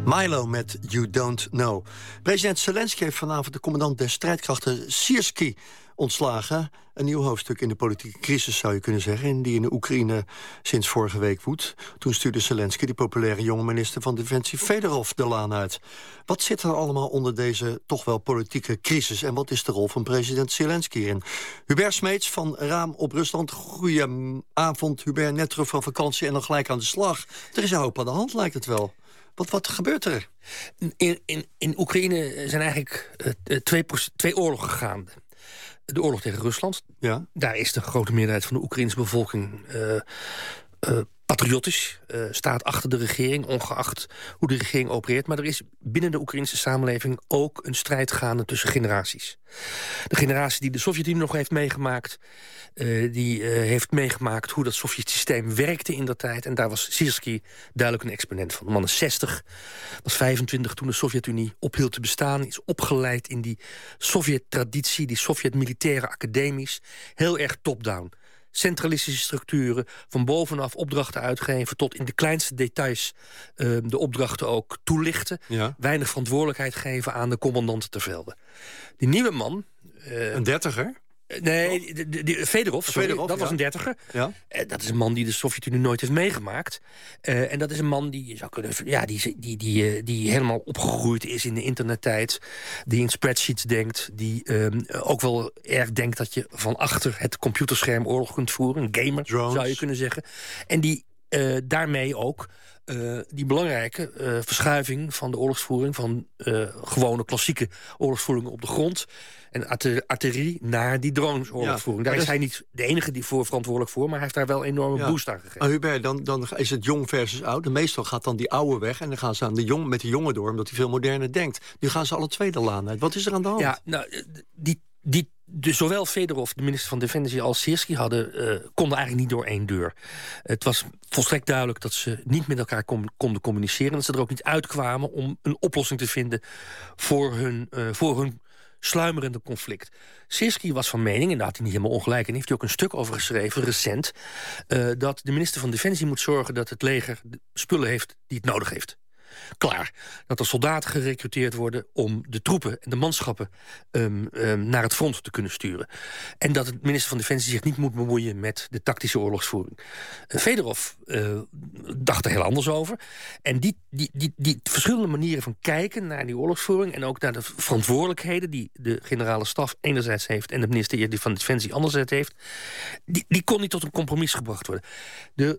Milo met You Don't Know. President Zelensky heeft vanavond de commandant der strijdkrachten Syrskyi ontslagen. Een nieuw hoofdstuk in de politieke crisis, zou je kunnen zeggen, die in de Oekraïne sinds vorige week woedt. Toen stuurde Zelensky de populaire jonge minister van Defensie Fedorov de laan uit. Wat zit er allemaal onder deze toch wel politieke crisis? En wat is de rol van president Zelensky in? Hubert Smeets van Raam op Rusland. Goedenavond, Hubert. Net terug van vakantie en dan gelijk aan de slag. Er is een hoop aan de hand, lijkt het wel. Wat gebeurt er? In Oekraïne zijn eigenlijk twee oorlogen gaande. De oorlog tegen Rusland. Ja. Daar is de grote meerderheid van de Oekraïnse bevolking patriotisch. Staat achter de regering, ongeacht hoe de regering opereert. Maar er is binnen de Oekraïnse samenleving ook een strijd gaande tussen generaties. De generatie die de Sovjet-Unie nog heeft meegemaakt, die heeft meegemaakt hoe dat Sovjet-systeem werkte in dat tijd. En daar was Syrskyi duidelijk een exponent van. De man is 60, was 25 toen de Sovjet-Unie ophield te bestaan. Is opgeleid in die Sovjet-traditie, die Sovjet-militaire academies. Heel erg top-down. Centralistische structuren, van bovenaf opdrachten uitgeven, tot in de kleinste details de opdrachten ook toelichten. Ja. Weinig verantwoordelijkheid geven aan de commandanten ter velde. Die nieuwe man... een dertiger? Nee, Fedorov, dat was een dertiger. Ja. Dat is een man die de Sovjet-Unie nooit heeft meegemaakt. En dat is een man die je zou kunnen, die helemaal opgegroeid is in de internettijd. Die in spreadsheets denkt. Die ook wel erg denkt dat je van achter het computerscherm oorlog kunt voeren. Een gamer, drones, zou je kunnen zeggen. En die daarmee ook die belangrijke verschuiving van de oorlogsvoering, van gewone klassieke oorlogsvoering op de grond en artillerie naar die dronesoorlogsvoering. Daar is hij niet de enige die voor verantwoordelijk voor, maar hij heeft daar wel een enorme boost aan gegeven. Hubert, dan is het jong versus oud. Meestal gaat dan die oude weg en dan gaan ze met de jongen door, omdat hij veel moderner denkt. Nu gaan ze alle twee de laan uit. Wat is er aan de hand? Ja, nou, zowel Fedorov, de minister van Defensie, als Syrskyi konden eigenlijk niet door één deur. Het was volstrekt duidelijk dat ze niet met elkaar konden communiceren. Dat ze er ook niet uitkwamen om een oplossing te vinden voor hun sluimerende conflict. Syrskyi was van mening, en daar had hij niet helemaal ongelijk, en heeft hij ook een stuk over geschreven, recent, dat de minister van Defensie moet zorgen dat het leger de spullen heeft die het nodig heeft. Klaar. Dat er soldaten gerekruteerd worden om de troepen en de manschappen naar het front te kunnen sturen. En dat de minister van Defensie zich niet moet bemoeien met de tactische oorlogsvoering. Fedorov dacht er heel anders over. En die verschillende manieren van kijken naar die oorlogsvoering en ook naar de verantwoordelijkheden die de generale staf enerzijds heeft en de minister van Defensie anderzijds heeft, die kon niet tot een compromis gebracht worden. De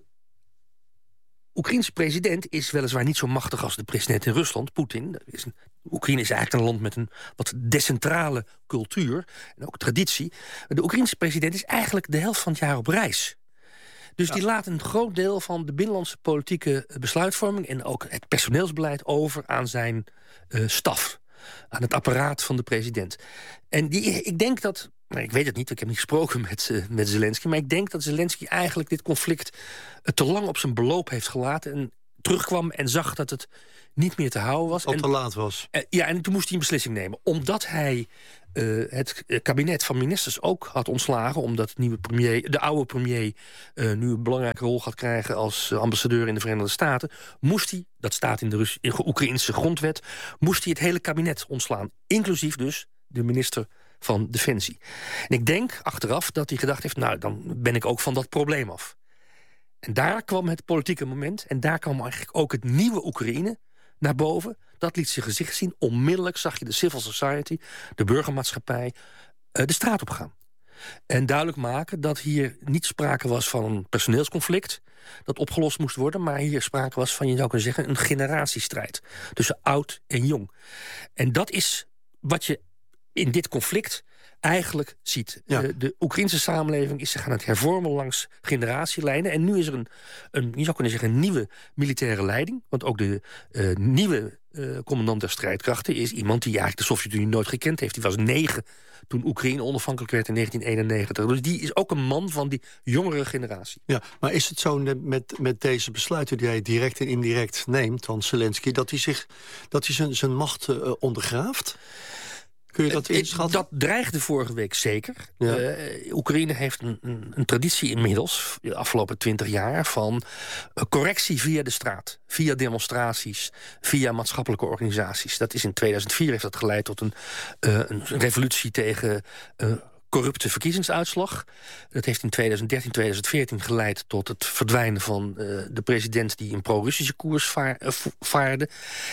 Oekraïense president is weliswaar niet zo machtig als de president in Rusland, Poetin. Oekraïne is eigenlijk een land met een wat decentrale cultuur en ook traditie. De Oekraïense president is eigenlijk de helft van het jaar op reis. Dus die laat een groot deel van de binnenlandse politieke besluitvorming en ook het personeelsbeleid over aan zijn staf. Aan het apparaat van de president. En ik denk dat, ik weet het niet, ik heb niet gesproken met Zelensky, maar ik denk dat Zelensky eigenlijk dit conflict te lang op zijn beloop heeft gelaten en terugkwam en zag dat het niet meer te houden was. Al te laat was. En toen moest hij een beslissing nemen. Omdat hij het kabinet van ministers ook had ontslagen, omdat de oude premier nu een belangrijke rol gaat krijgen als ambassadeur in de Verenigde Staten, moest hij, dat staat in de Oekraïnse grondwet, moest hij het hele kabinet ontslaan. Inclusief dus de minister van Defensie. En ik denk achteraf dat hij gedacht heeft, nou, dan ben ik ook van dat probleem af. En daar kwam het politieke moment en daar kwam eigenlijk ook het nieuwe Oekraïne naar boven. Dat liet zijn gezicht zien. Onmiddellijk zag je de civil society, de burgermaatschappij, de straat op gaan. En duidelijk maken dat hier niet sprake was van een personeelsconflict dat opgelost moest worden, maar hier sprake was van, je zou kunnen zeggen, een generatiestrijd tussen oud en jong. En dat is wat je in dit conflict eigenlijk ziet. Ja. De Oekraïnse samenleving is zich aan het hervormen langs generatielijnen. En nu is er je zou kunnen zeggen, een nieuwe militaire leiding. Want ook de nieuwe commandant der strijdkrachten is iemand die eigenlijk de Sovjet-Unie nooit gekend heeft. Die was 9 toen Oekraïne onafhankelijk werd in 1991. Dus die is ook een man van die jongere generatie. Ja, maar is het zo met deze besluiten die hij direct en indirect neemt, dan Zelensky, dat hij zijn macht ondergraaft? Kun je dat inschatten? Dat dreigde vorige week zeker. Ja. Oekraïne heeft een traditie inmiddels, de afgelopen 20 jaar... van correctie via de straat, via demonstraties, via maatschappelijke organisaties. Dat is in 2004 heeft dat geleid tot een revolutie tegen corrupte verkiezingsuitslag. Dat heeft in 2013, 2014 geleid tot het verdwijnen van de president die een pro-Russische koers vaarde.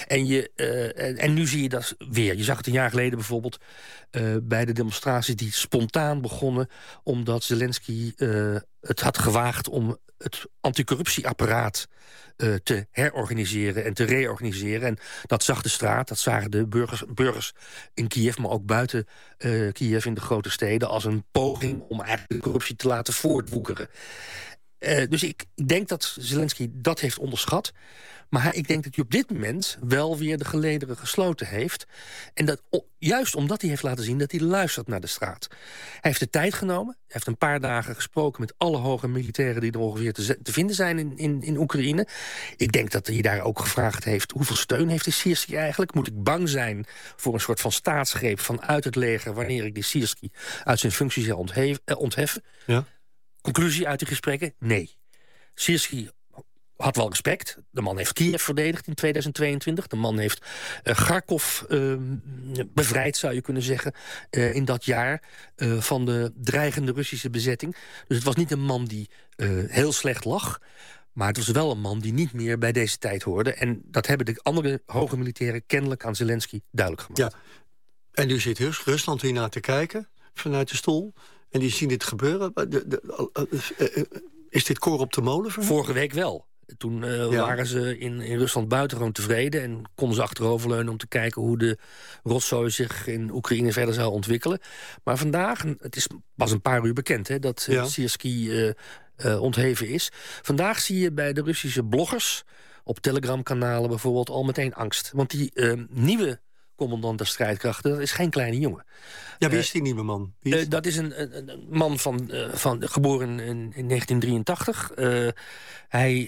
En nu zie je dat weer. Je zag het een jaar geleden bijvoorbeeld bij de demonstraties die spontaan begonnen omdat Zelensky het had gewaagd om het anticorruptieapparaat te herorganiseren en te reorganiseren. En dat zag de straat, dat zagen de burgers in Kiev, maar ook buiten Kiev in de grote steden, als een poging om eigenlijk de corruptie te laten voortwoekeren. Dus ik denk dat Zelensky dat heeft onderschat. Maar ik denk dat hij op dit moment wel weer de gelederen gesloten heeft. En dat juist omdat hij heeft laten zien dat hij luistert naar de straat. Hij heeft de tijd genomen. Hij heeft een paar dagen gesproken met alle hoge militairen die er ongeveer te vinden zijn in Oekraïne. Ik denk dat hij daar ook gevraagd heeft, hoeveel steun heeft de Siersky eigenlijk? Moet ik bang zijn voor een soort van staatsgreep vanuit het leger wanneer ik de Siersky uit zijn functie zal ontheffen? Ja. Conclusie uit die gesprekken? Nee. Siersky had wel respect. De man heeft Kiev verdedigd in 2022. De man heeft Kharkov bevrijd, zou je kunnen zeggen, in dat jaar van de dreigende Russische bezetting. Dus het was niet een man die heel slecht lag. Maar het was wel een man die niet meer bij deze tijd hoorde. En dat hebben de andere hoge militairen kennelijk aan Zelensky duidelijk gemaakt. Ja. En nu zit Rusland hiernaar te kijken vanuit de stoel. En die zien dit gebeuren. Is dit koor op de molen voor hen? Vorige week wel. Toen waren ze in Rusland buitengewoon tevreden en konden ze achteroverleunen om te kijken hoe de rotzooi zich in Oekraïne verder zou ontwikkelen. Maar vandaag, het is pas een paar uur bekend dat Siersky ontheven is. Vandaag zie je bij de Russische bloggers op Telegram-kanalen bijvoorbeeld al meteen angst. Want die nieuwe commandant der strijdkrachten, dat is geen kleine jongen. Ja, wie is die nieuwe man? Dat is een man geboren in 1983. Hij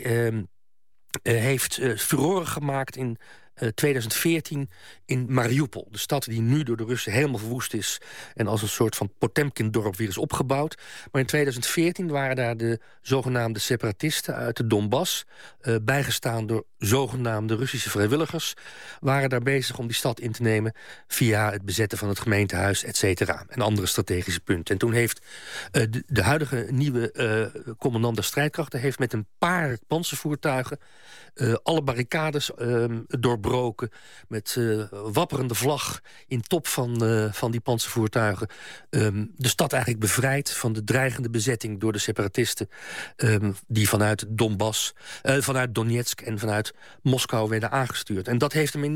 heeft furoren gemaakt in 2014 in Mariupol. De stad die nu door de Russen helemaal verwoest is en als een soort van Potemkin-dorp weer is opgebouwd. Maar in 2014 waren daar de zogenaamde separatisten uit de Donbass, bijgestaan door zogenaamde Russische vrijwilligers, waren daar bezig om die stad in te nemen via het bezetten van het gemeentehuis, et cetera, en andere strategische punten. En toen heeft de huidige nieuwe commandant der strijdkrachten heeft met een paar pantservoertuigen alle barricades doorbroken, met wapperende vlag in top van die pantservoertuigen de stad eigenlijk bevrijd van de dreigende bezetting door de separatisten die vanuit Donbass, vanuit Donetsk en vanuit Moskou werden aangestuurd. En dat heeft hem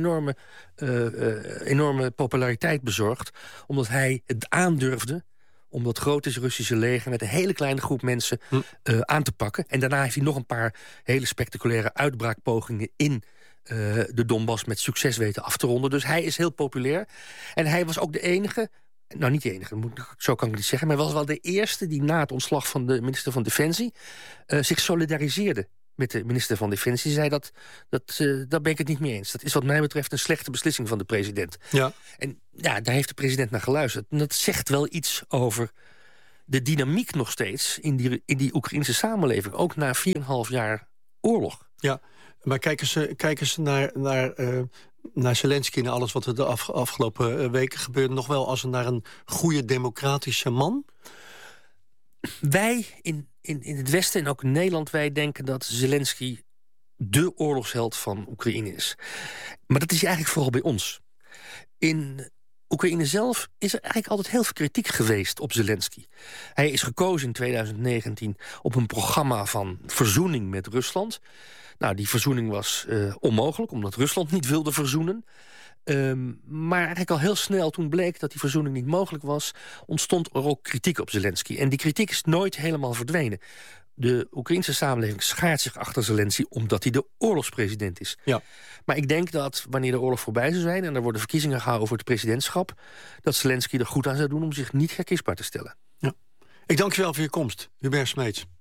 enorme populariteit bezorgd, omdat hij het aandurfde om dat grote Russische leger met een hele kleine groep mensen aan te pakken. En daarna heeft hij nog een paar hele spectaculaire uitbraakpogingen in de Donbass met succes weten af te ronden. Dus hij is heel populair. En hij was ook de enige, nou niet de enige, zo kan ik het niet zeggen, maar hij was wel de eerste die na het ontslag van de minister van Defensie zich solidariseerde met de minister van Defensie. Zei daar ben ik het niet mee eens. Dat is wat mij betreft een slechte beslissing van de president. Ja. En ja, daar heeft de president naar geluisterd. En dat zegt wel iets over de dynamiek nog steeds in die Oekraïnse samenleving. Ook na 4,5 jaar oorlog. Ja, maar kijken ze naar Zelensky, naar alles wat er de afgelopen weken gebeurde, nog wel als naar een goede democratische man? Wij in het Westen en ook in Nederland, wij denken dat Zelensky de oorlogsheld van Oekraïne is. Maar dat is eigenlijk vooral bij ons. In Oekraïne zelf is er eigenlijk altijd heel veel kritiek geweest op Zelensky. Hij is gekozen in 2019 op een programma van verzoening met Rusland. Nou, die verzoening was onmogelijk, omdat Rusland niet wilde verzoenen. Maar eigenlijk al heel snel, toen bleek dat die verzoening niet mogelijk was, ontstond er ook kritiek op Zelensky. En die kritiek is nooit helemaal verdwenen. De Oekraïnse samenleving schaart zich achter Zelensky omdat hij de oorlogspresident is. Ja. Maar ik denk dat wanneer de oorlog voorbij zou zijn en er worden verkiezingen gehouden voor het presidentschap, dat Zelensky er goed aan zou doen om zich niet herkiesbaar te stellen. Ja. Ik dank je wel voor je komst, Hubert Smeets.